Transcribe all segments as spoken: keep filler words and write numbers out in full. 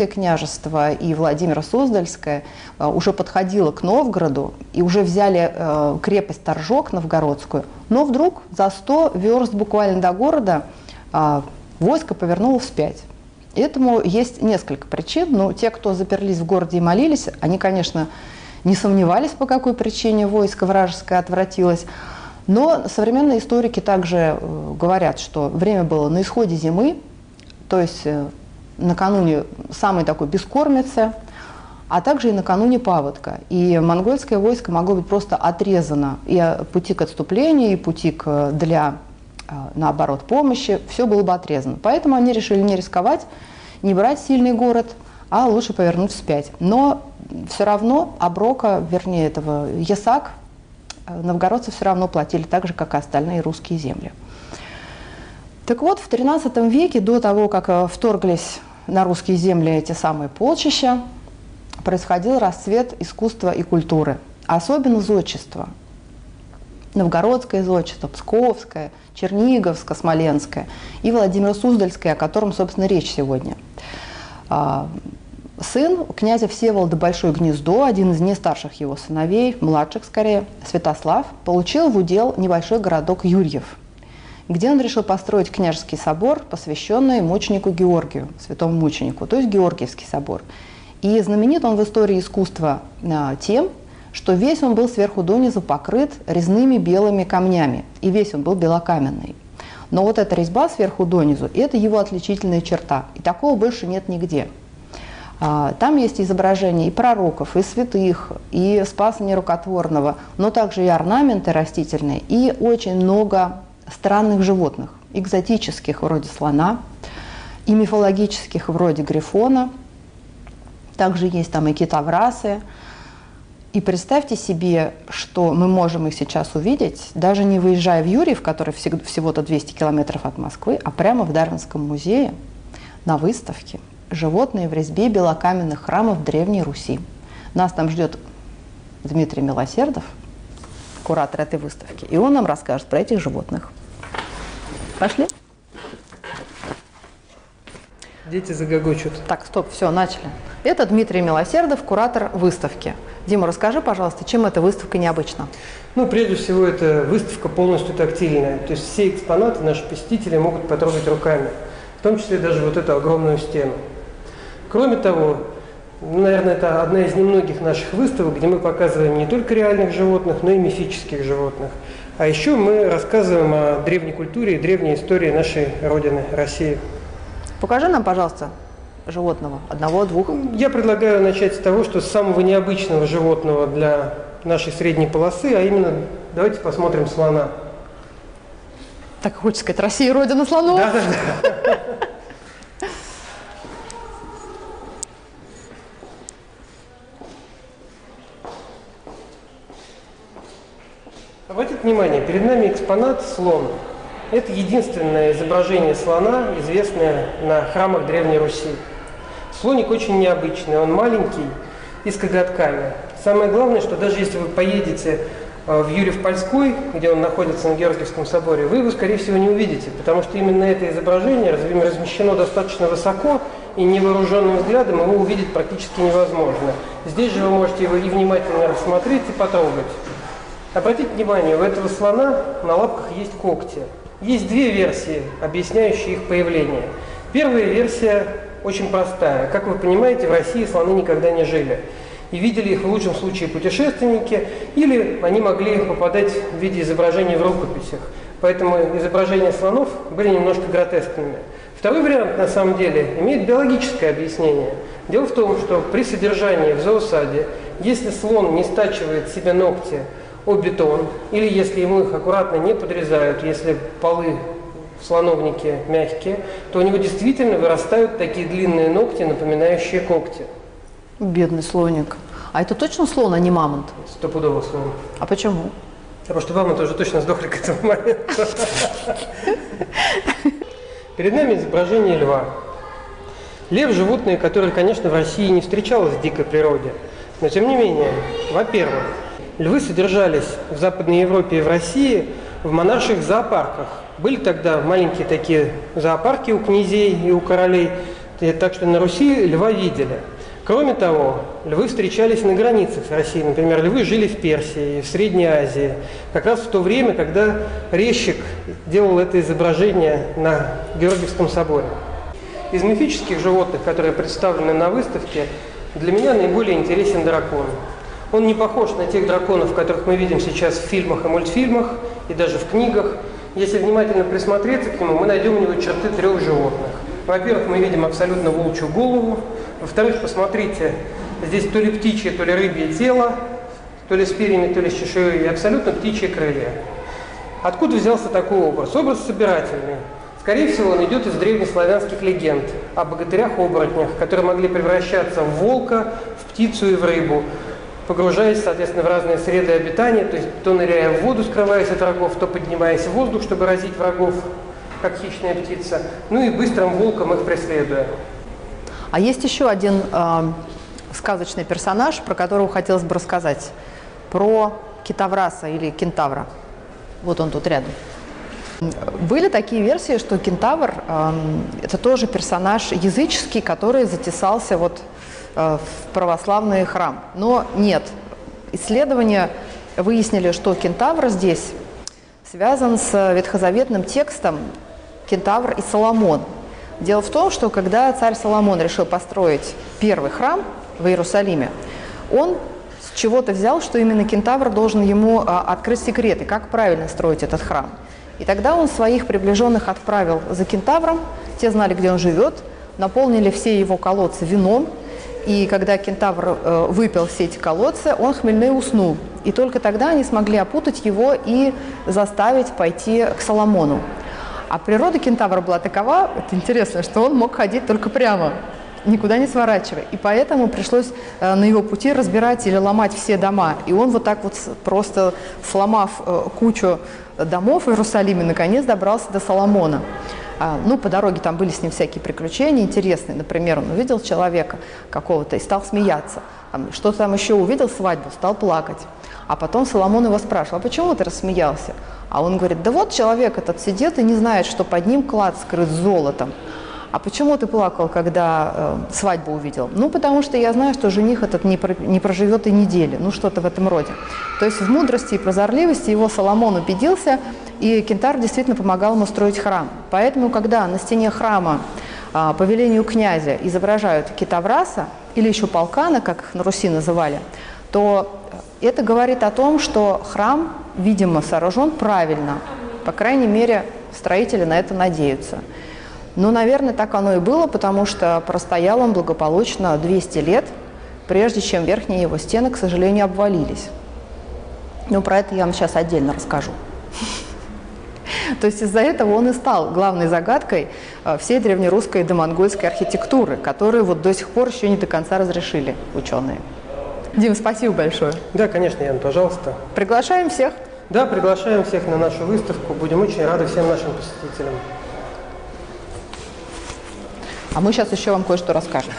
княжество и Владимир Суздальское уже подходило к Новгороду и уже взяли крепость Торжок новгородскую, но вдруг за сто верст буквально до города войско повернуло вспять. Этому есть несколько причин, но те, кто заперлись в городе и молились, они, конечно, не сомневались, по какой причине войско вражеское отвратилось, но современные историки также говорят, что время было на исходе зимы, то есть накануне самой такой бескормицы, а также и накануне паводка. И монгольское войско могло быть просто отрезано и пути к отступлению, и пути к, для, наоборот, помощи, все было бы отрезано. Поэтому они решили не рисковать, не брать сильный город, а лучше повернуть вспять. Но все равно оброка, вернее, этого ясак, новгородцы все равно платили так же, как и остальные русские земли. Так вот, в тринадцатом веке, до того, как вторглись на русские земли эти самые полчища, происходил расцвет искусства и культуры, особенно зодчества. Новгородское зодчество, Псковское, Черниговское, Смоленское и Владимир Суздальское, о котором, собственно, речь сегодня. Сын князя Всеволода Большое Гнездо, один из не старших его сыновей, младших скорее, Святослав, получил в удел небольшой городок Юрьев, где он решил построить княжеский собор, посвященный мученику Георгию, святому мученику, то есть Георгиевский собор. И знаменит он в истории искусства тем, что весь он был сверху донизу покрыт резными белыми камнями, и весь он был белокаменный. Но вот эта резьба сверху донизу – это его отличительная черта, и такого больше нет нигде. Там есть изображения и пророков, и святых, и Спаса Нерукотворного, но также и орнаменты растительные, и очень много странных животных, экзотических вроде слона, и мифологических вроде грифона. Также есть там и китоврасы. И представьте себе, что мы можем их сейчас увидеть, даже не выезжая в Юрьев, который всего-то двести километров от Москвы, а прямо в Дарвинском музее на выставке «Животные в резьбе белокаменных храмов Древней Руси». Нас там ждет Дмитрий Милосердов, куратор этой выставки, и он нам расскажет про этих животных. Пошли? Дети загогочут. Так, стоп, все, начали. Это Дмитрий Милосердов, куратор выставки. Дима, расскажи, пожалуйста, чем эта выставка необычна? Ну, прежде всего, это выставка полностью тактильная. То есть все экспонаты наши посетители могут потрогать руками. В том числе даже вот эту огромную стену. Кроме того, наверное, это одна из немногих наших выставок, где мы показываем не только реальных животных, но и мифических животных. А еще мы рассказываем о древней культуре и древней истории нашей Родины, России. Покажи нам, пожалуйста, животного, одного-двух. Я предлагаю начать с того, что с самого необычного животного для нашей средней полосы, а именно, давайте посмотрим слона. Так хочется сказать, Россия – родина слонов? Да, да, да. Обратите внимание, перед нами экспонат слон. Это единственное изображение слона, известное на храмах Древней Руси. Слоник очень необычный, он маленький и с коготками. Самое главное, что даже если вы поедете в Юрьев-Польской, где он находится на Георгиевском соборе, вы его, скорее всего, не увидите, потому что именно это изображение размещено достаточно высоко, и невооруженным взглядом его увидеть практически невозможно. Здесь же вы можете его и внимательно рассмотреть, и потрогать. Обратите внимание, у этого слона на лапках есть когти. Есть две версии, объясняющие их появление. Первая версия очень простая. Как вы понимаете, в России слоны никогда не жили. И видели их в лучшем случае путешественники, или они могли попадать в виде изображений в рукописях. Поэтому изображения слонов были немножко гротескными. Второй вариант, на самом деле, имеет биологическое объяснение. Дело в том, что при содержании в зоосаде, если слон не стачивает себе ногти о бетон, или если ему их аккуратно не подрезают, если полы в слоновнике мягкие, то у него действительно вырастают такие длинные ногти, напоминающие когти. Бедный слоник. А это точно слон, а не мамонт? Стопудово слон. А почему? Потому что мамонты уже точно сдохли к этому моменту. Перед нами изображение льва. Лев – животное, которое, конечно, в России не встречалось в дикой природе. Но, тем не менее, во-первых, львы содержались в Западной Европе и в России в монарших зоопарках. Были тогда маленькие такие зоопарки у князей и у королей. Так что на Руси льва видели. Кроме того, львы встречались на границах с Россией. Например, львы жили в Персии, в Средней Азии. Как раз в то время, когда резчик делал это изображение на Георгиевском соборе. Из мифических животных, которые представлены на выставке, для меня наиболее интересен дракон. Он не похож на тех драконов, которых мы видим сейчас в фильмах и мультфильмах, и даже в книгах. Если внимательно присмотреться к нему, мы найдем у него черты трех животных. Во-первых, мы видим абсолютно волчью голову. Во-вторых, посмотрите, здесь то ли птичье, то ли рыбье тело, то ли с перьями, то ли с чешуей, и абсолютно птичьи крылья. Откуда взялся такой образ? Образ собирательный. Скорее всего, он идет из древнеславянских легенд о богатырях-оборотнях, которые могли превращаться в волка, в птицу и в рыбу, погружаясь, соответственно, в разные среды обитания, то есть то ныряя в воду, скрываясь от врагов, то поднимаясь в воздух, чтобы разить врагов, как хищная птица, ну и быстрым волком их преследуя. А есть еще один э, сказочный персонаж, про которого хотелось бы рассказать. Про Китавраса или Кентавра. Вот он тут рядом. Были такие версии, что кентавр э, это тоже персонаж языческий, который затесался вот, э, в православный храм. Но нет. Исследования выяснили, что кентавр здесь связан с ветхозаветным текстом «Кентавр и Соломон». Дело в том, что когда царь Соломон решил построить первый храм в Иерусалиме, он с чего-то взял, что именно кентавр должен ему а, открыть секреты, как правильно строить этот храм. И тогда он своих приближенных отправил за кентавром, те знали, где он живет, наполнили все его колодцы вином, и когда кентавр э, выпил все эти колодцы, он хмельной уснул. И только тогда они смогли опутать его и заставить пойти к Соломону. А природа кентавра была такова, это интересно, что он мог ходить только прямо, никуда не сворачивая. И поэтому пришлось э, на его пути разбирать или ломать все дома. И он вот так вот просто, сломав э, кучу домов в Иерусалиме, наконец добрался до Соломона. А, ну, по дороге там были с ним всякие приключения интересные. Например, он увидел человека какого-то и стал смеяться. Что-то там еще увидел, свадьбу, стал плакать. А потом Соломон его спрашивал: а почему ты рассмеялся? А он говорит: да вот человек этот сидит и не знает, что под ним клад скрыт золотом. А почему ты плакал, когда э, свадьбу увидел? Ну, потому что я знаю, что жених этот не, про, не проживет и недели. Ну, что-то в этом роде. То есть в мудрости и прозорливости его Соломон убедился, и кентавр действительно помогал ему строить храм. Поэтому, когда на стене храма э, по велению князя изображают Китавраса, или еще полкана, как их на Руси называли, то это говорит о том, что храм, видимо, сооружен правильно. По крайней мере, строители на это надеются. Ну, наверное, так оно и было, потому что простоял он благополучно двести лет, прежде чем верхние его стены, к сожалению, обвалились. Но про это я вам сейчас отдельно расскажу. То есть из-за этого он и стал главной загадкой всей древнерусской и домонгольской архитектуры, которую вот до сих пор еще не до конца разрешили ученые. Дим, спасибо большое. Да, конечно, Ян, пожалуйста. Приглашаем всех. Да, приглашаем всех на нашу выставку. Будем очень рады всем нашим посетителям. А мы сейчас еще вам кое-что расскажем.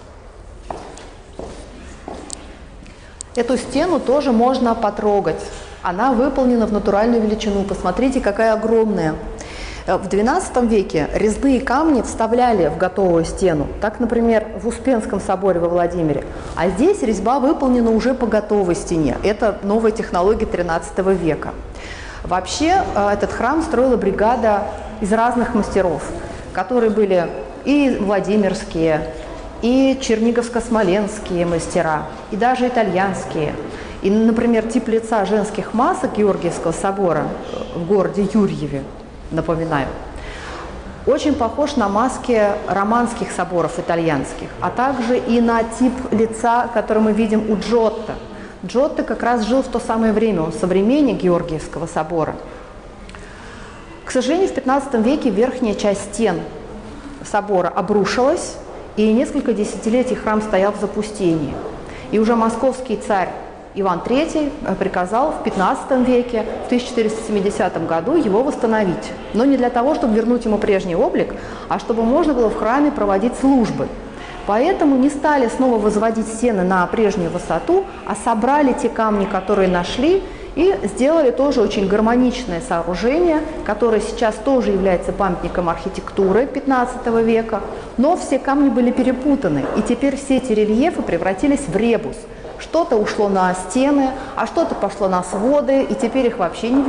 Эту стену тоже можно потрогать. Она выполнена в натуральную величину. Посмотрите, какая огромная. В двенадцатом веке резные камни вставляли в готовую стену. Так, например, в Успенском соборе во Владимире. А здесь резьба выполнена уже по готовой стене. Это новая технология тринадцатого века. Вообще, этот храм строила бригада из разных мастеров, которые были и владимирские, и черниговско-смоленские мастера, и даже итальянские. И, например, тип лица женских масок Георгиевского собора в городе Юрьеве, напоминаю, очень похож на маски романских соборов итальянских, а также и на тип лица, который мы видим у Джотто. Джотто как раз жил в то самое время, он современник Георгиевского собора. К сожалению, в пятнадцатом веке верхняя часть стен собора обрушилась, и несколько десятилетий храм стоял в запустении. И уже московский царь Иван Третий приказал в пятнадцатом веке, в тысяча четыреста семидесятом году, его восстановить. Но не для того, чтобы вернуть ему прежний облик, а чтобы можно было в храме проводить службы. Поэтому не стали снова возводить стены на прежнюю высоту, а собрали те камни, которые нашли, и сделали тоже очень гармоничное сооружение, которое сейчас тоже является памятником архитектуры пятнадцатого века, но все камни были перепутаны, и теперь все эти рельефы превратились в ребус. Что-то ушло на стены, а что-то пошло на своды, и теперь их вообще не видно.